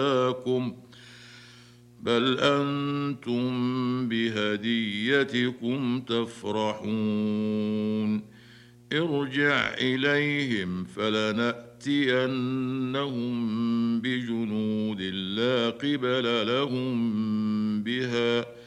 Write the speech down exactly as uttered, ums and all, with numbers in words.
هداكم بل أنتم بهديتكم تفرحون ارجع إليهم فلنأتينهم بجنود لا قبل لهم بها